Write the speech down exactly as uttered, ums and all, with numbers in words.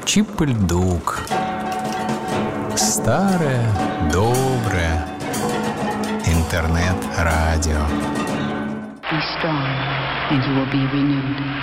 Чип-льдук. Старое, доброе интернет-радио. Be strong, and you will be renewed.